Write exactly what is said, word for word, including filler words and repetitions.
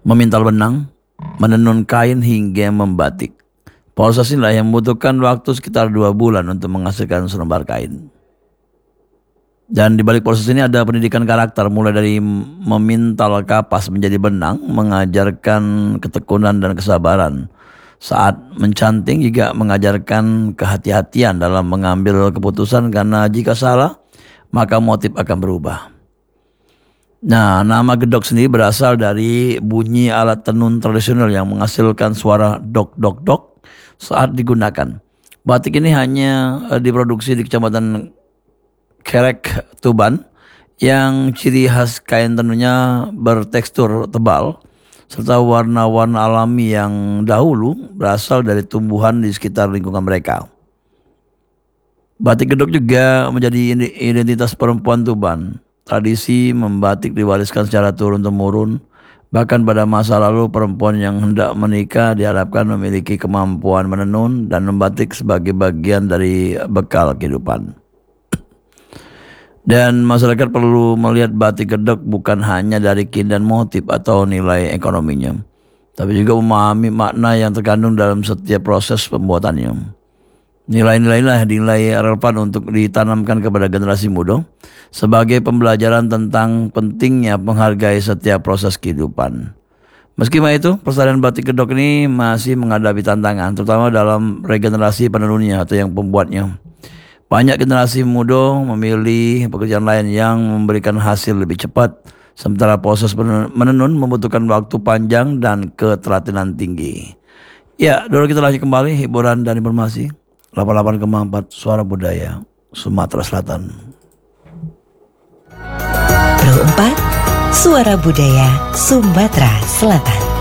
memintal benang, menenun kain hingga membatik. Proses inilah yang membutuhkan waktu sekitar dua bulan untuk menghasilkan selembar kain. Dan di balik proses ini ada pendidikan karakter, mulai dari memintal kapas menjadi benang, mengajarkan ketekunan dan kesabaran. Saat mencanting juga mengajarkan kehati-hatian dalam mengambil keputusan, karena jika salah maka motif akan berubah. Nah, nama gedok sendiri berasal dari bunyi alat tenun tradisional yang menghasilkan suara dok dok dok saat digunakan. Batik ini hanya diproduksi di Kecamatan Kerek, Tuban, yang ciri khas kain tenunnya bertekstur tebal serta warna-warna alami yang dahulu berasal dari tumbuhan di sekitar lingkungan mereka. Batik gedok juga menjadi identitas perempuan Tuban. Tradisi membatik diwariskan secara turun-temurun. Bahkan pada masa lalu perempuan yang hendak menikah diharapkan memiliki kemampuan menenun dan membatik sebagai bagian dari bekal kehidupan. Dan masyarakat perlu melihat batik gedok bukan hanya dari keindahan motif atau nilai ekonominya, tapi juga memahami makna yang terkandung dalam setiap proses pembuatannya. Nilai-nilai lah nilai relevan untuk ditanamkan kepada generasi muda sebagai pembelajaran tentang pentingnya menghargai setiap proses kehidupan. Meskipun itu, pelestarian batik gedok ini masih menghadapi tantangan, terutama dalam regenerasi penenunnya atau yang pembuatnya. Banyak generasi muda memilih pekerjaan lain yang memberikan hasil lebih cepat, sementara proses menenun membutuhkan waktu panjang dan ketelitian tinggi. Ya, dulu kita lanjut kembali hiburan dan informasi. delapan puluh delapan koma empat Suara Budaya Sumatera Selatan. Pro empat Suara Budaya Sumatera Selatan.